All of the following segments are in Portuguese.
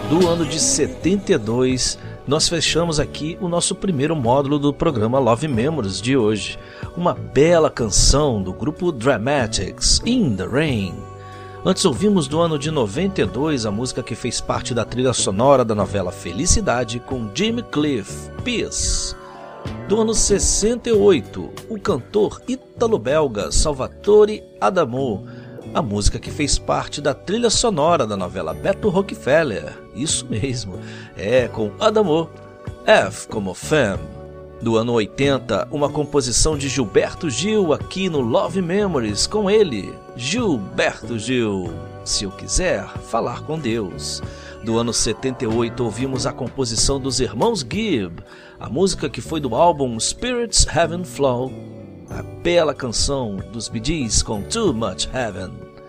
do ano de 72, nós fechamos aqui o nosso primeiro módulo do programa Love Memories de hoje. Uma bela canção do grupo Dramatics, In the Rain. Antes ouvimos do ano de 92 a música que fez parte da trilha sonora da novela Felicidade com Jimmy Cliff, Peace. Do ano 68, o cantor ítalo-belga Salvatore Adamo, a música que fez parte da trilha sonora da novela Beto Rockefeller, isso mesmo, com Adamo, F como Femme. Do ano 80, uma composição de Gilberto Gil aqui no Love Memories com ele, Gilberto Gil, Se Eu Quiser Falar com Deus. Do ano 78, ouvimos a composição dos irmãos Gibb, a música que foi do álbum Spirits Heaven Flow, a bela canção dos Bee Gees com Too Much Heaven.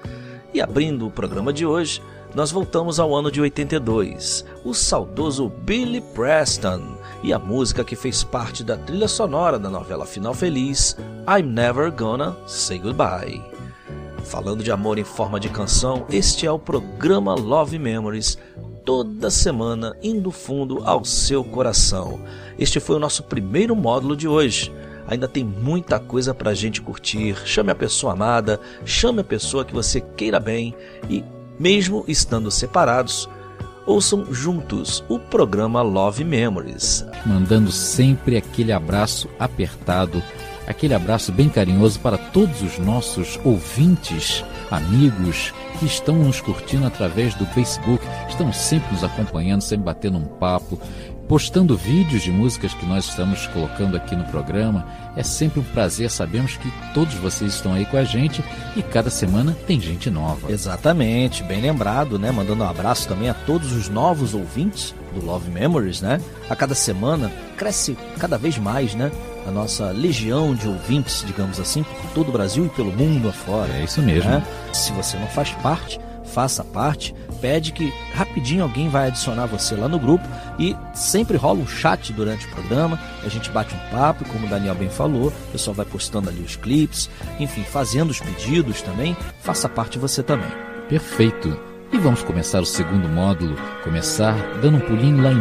E abrindo o programa de hoje, nós voltamos ao ano de 82, o saudoso Billy Preston e a música que fez parte da trilha sonora da novela Final Feliz, I'm Never Gonna Say Goodbye. Falando de amor em forma de canção, este é o programa Love Memories, toda semana indo fundo ao seu coração. Este foi o nosso primeiro módulo de hoje. Ainda tem muita coisa pra gente curtir. Chame a pessoa amada, chame a pessoa que você queira bem e, mesmo estando separados, ouçam juntos o programa Love Memories. Mandando sempre aquele abraço apertado, aquele abraço bem carinhoso para todos os nossos ouvintes, amigos que estão nos curtindo através do Facebook, estão sempre nos acompanhando, sempre batendo um papo, postando vídeos de músicas que nós estamos colocando aqui no programa. É sempre um prazer, sabemos que todos vocês estão aí com a gente e cada semana tem gente nova. Exatamente, bem lembrado, né? Mandando um abraço também a todos os novos ouvintes do Love Memories, né? A cada semana cresce cada vez mais, né? A nossa legião de ouvintes, digamos assim, por todo o Brasil e pelo mundo afora. É isso mesmo. Né? Se você não faz parte, faça parte, pede que rapidinho alguém vai adicionar você lá no grupo e sempre rola um chat durante o programa, a gente bate um papo, como o Daniel bem falou, o pessoal vai postando ali os clipes, enfim, fazendo os pedidos também, faça parte você também. Perfeito. E vamos começar o segundo módulo, começar dando um pulinho lá em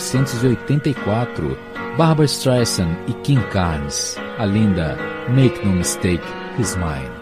1984, Barbra Streisand e King Carnes, a linda Make No Mistake, He's Mine.